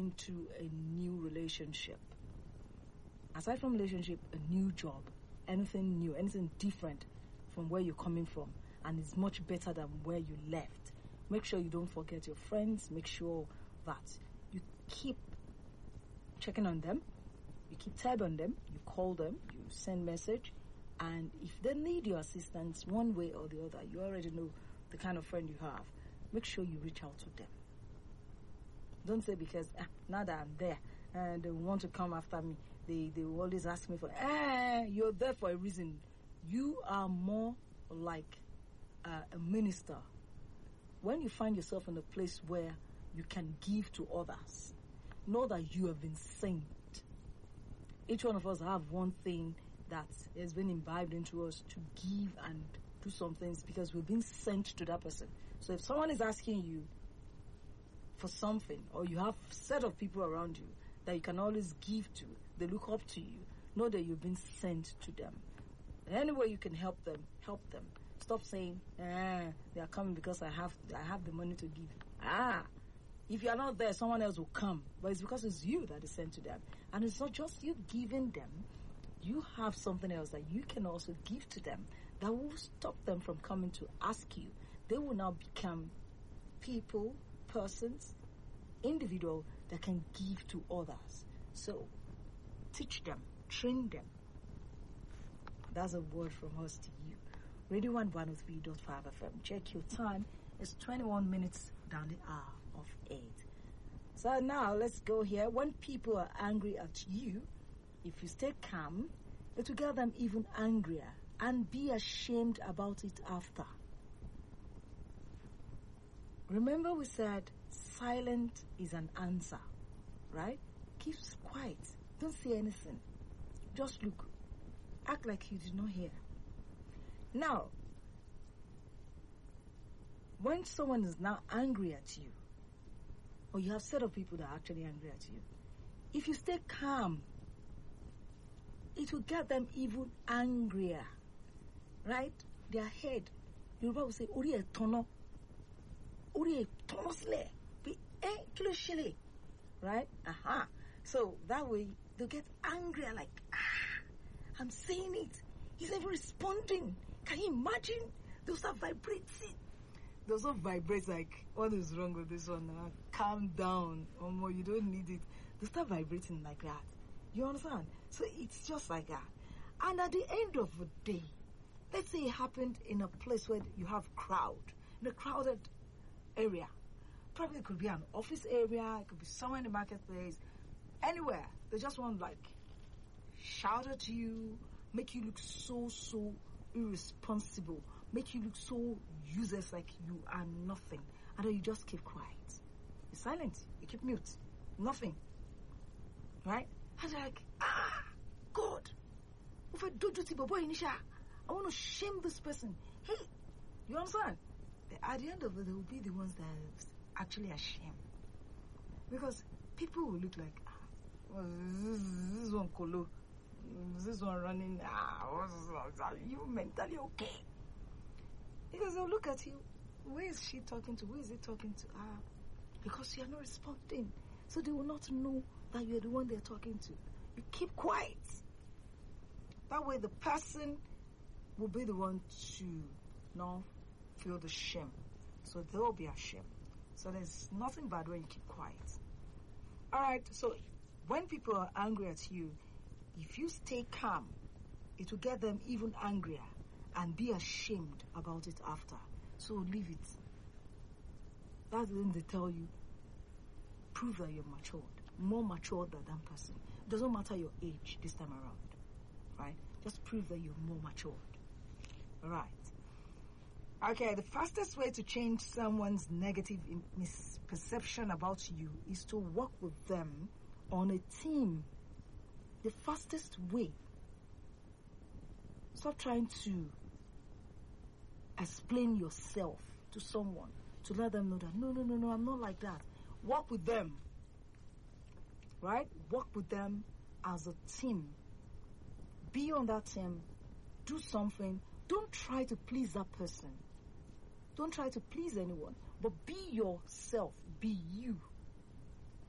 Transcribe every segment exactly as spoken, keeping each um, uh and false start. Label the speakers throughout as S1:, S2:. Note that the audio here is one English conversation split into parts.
S1: into a new relationship. Aside from relationship, a new job, anything new, anything different from where you're coming from, and it's much better than where you left. Make sure you don't forget your friends. Make sure that you keep checking on them. You keep tab on them. You call them. You send message. And if they need your assistance one way or the other, you already know the kind of friend you have. Make sure you reach out to them. Don't say because ah, now that I'm there and they want to come after me, they, they will always ask me for, eh, you're there for a reason. You are more like uh, a minister. When you find yourself in a place where you can give to others, know that you have been sent. Each one of us have one thing that has been imbibed into us to give and do some things because we've been sent to that person. So if someone is asking you for something, or you have a set of people around you that you can always give to, they look up to you, know that you've been sent to them. Any way you can help them, help them. Stop saying, eh, they are coming because I have I have the money to give. Ah, if you are not there, someone else will come. But it's because it's you that is sent to them. And it's not just you giving them. You have something else that you can also give to them that will stop them from coming to ask you. They will now become people, persons, individual that can give to others. So, teach them, train them. That's a word from us to you. Radio one one oh three point five F M. Check your time. It's twenty-one minutes down the hour of eight. So now let's go here. When people are angry at you, if you stay calm, it will get them even angrier and be ashamed about it after. Remember we said silent is an answer, right? Keep quiet. Don't say anything. Just look. Act like you did not hear. Now, when someone is now angry at you, or you have a set of people that are actually angry at you, if you stay calm, it will get them even angrier, right? Their head, Yoruba will say, Ori e tono, Ori e tono sle, be eh kilo shile, right? Aha. So that way they'll get angrier, like, ah, I'm saying it. He's never responding. Can you imagine? They'll start vibrating. They'll start vibrate like, what is wrong with this one now? Calm down. Oh, more, you don't need it. They'll start vibrating like that. You understand? So it's just like that. And at the end of the day, let's say it happened in a place where you have crowd, in a crowded area. Probably it could be an office area, it could be somewhere in the marketplace, anywhere. They just want like shout at you, make you look so, so irresponsible, make you look so useless, like you are nothing. And then you just keep quiet. You're silent. You keep mute. Nothing. Right? And they're like, ah, God. I want to shame this person. Hey, you understand? At the end of it, they will be the ones that are actually ashamed. Because people will look like, ah, well, this, this one colo. This one running, ah, are you mentally okay? Because they'll look at you, where is she talking to? Who is he talking to? Ah, because you are not responding. So they will not know that you're the one they're talking to. You keep quiet. That way the person will be the one to now feel the shame. So they will be ashamed. So there's nothing bad when you keep quiet. Alright, so when people are angry at you, if you stay calm, it will get them even angrier and be ashamed about it after. So leave it. That's when they tell you, prove that you're matured, more matured than that person. It doesn't matter your age this time around, right? Just prove that you're more matured. Right. Okay, the fastest way to change someone's negative misperception about you is to work with them on a team. The fastest way. Stop trying to explain yourself to someone to let them know that no, no, no, no, I'm not like that. Work with them. Right? Work with them as a team. Be on that team. Do something. Don't try to please that person. Don't try to please anyone. But be yourself. Be you.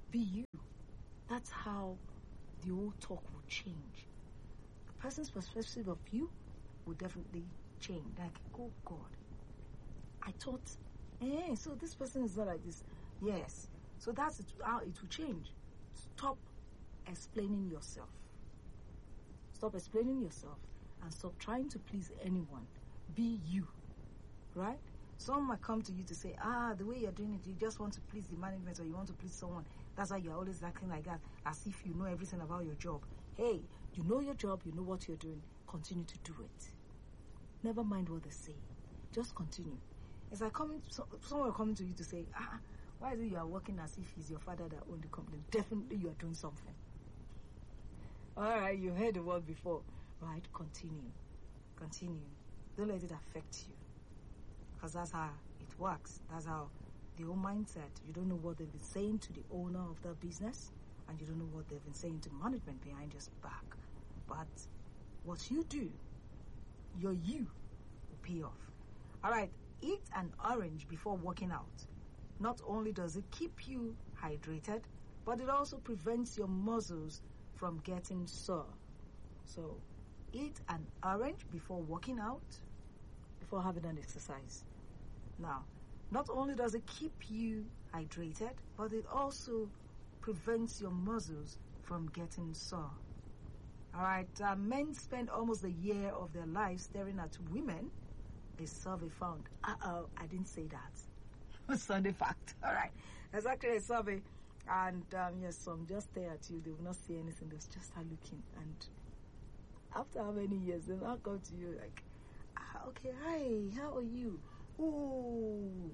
S1: Be you. That's how the whole talk will change. A person's perspective of you will definitely change. Like, oh God, I thought, eh, so this person is not like this. Yes. So that's it, how it will change. Stop explaining yourself. Stop explaining yourself and stop trying to please anyone. Be you. Right? Some might come to you to say, ah, the way you're doing it, you just want to please the management or you want to please someone. That's why you're always acting like that, as if you know everything about your job. Hey, you know your job, you know what you're doing. Continue to do it. Never mind what they say. Just continue. It's like coming, so, someone coming to you to say, ah, why is it you are working as if he's your father that owned the company? Definitely you are doing something. All right, you heard the word before. Right, continue. Continue. Don't let it affect you. Because that's how it works. That's how the whole mindset. You don't know what they've been saying to the owner of that business, and you don't know what they've been saying to management behind your back. But what you do, your you, will pay off. All right, eat an orange before working out. Not only does it keep you hydrated, but it also prevents your muscles from getting sore. So, eat an orange before working out, before having an exercise. Now, not only does it keep you hydrated, but it also prevents your muscles from getting sore. All right, uh, men spend almost a year of their lives staring at women. A survey found. Uh-oh, I didn't say that. Sunday fact. All right, there's actually a survey, and um, yes, some just stare at you. They will not see anything. They'll just start looking, and after how many years, they'll not come to you like, ah, okay, hi, how are you? Ooh.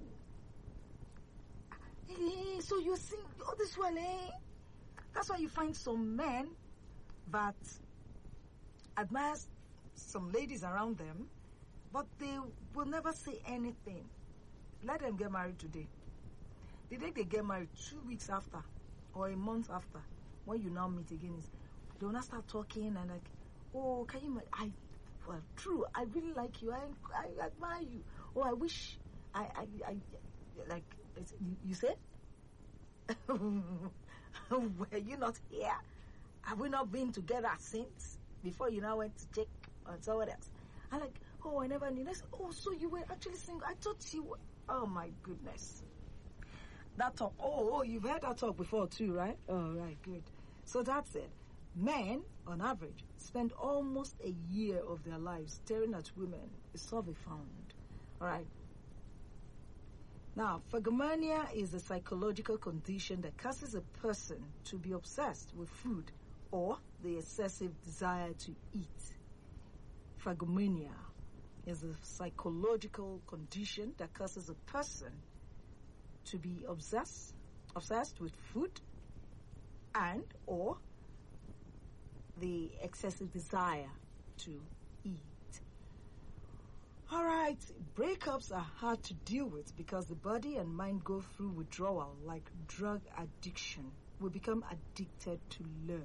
S1: Hey, so you sing all this well, eh? That's why you find some men that admire some ladies around them, but they will never say anything. Let them get married today. The day they get married, two weeks after or a month after, when you now meet again, is they will not start talking and like, oh, can you? I well, true. I really like you. I I admire you. Oh, I wish I I, I like you, you said. Were you not here? Have we not been together since before you now went to check on someone else? I like, oh, I never knew. I said, oh, so you were actually single. I thought you were. Oh my goodness. That talk. Oh, oh, you've heard that talk before too, right? Oh, right, good. So that's it. Men, on average, spend almost a year of their lives staring at women. A survey found. All right. Now, phagomania is a psychological condition that causes a person to be obsessed with food or the excessive desire to eat. Phagomania is a psychological condition that causes a person to be obsessed, obsessed with food and or the excessive desire to eat. All right, breakups are hard to deal with because the body and mind go through withdrawal like drug addiction. We become addicted to love.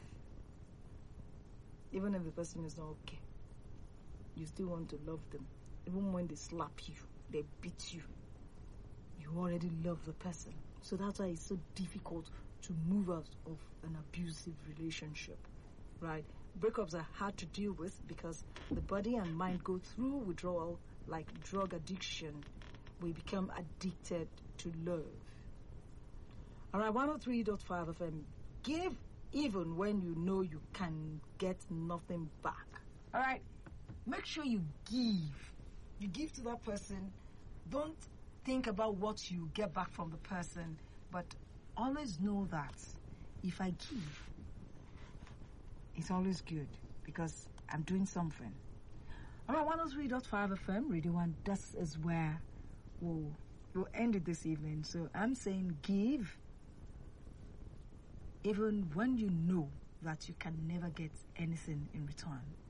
S1: Even if the person is not okay, you still want to love them. Even when they slap you, they beat you, you already love the person. So that's why it's so difficult to move out of an abusive relationship, right? Breakups are hard to deal with because the body and mind go through withdrawal like drug addiction. We become addicted to love. All right, one oh three point five F M. Give even when you know you can get nothing back. All right, make sure you give. You give to that person. Don't think about what you get back from the person, but always know that if I give, it's always good because I'm doing something. All right, one oh three point five F M, Radio one, this is where we'll, we'll end it this evening. So I'm saying give even when you know that you can never get anything in return.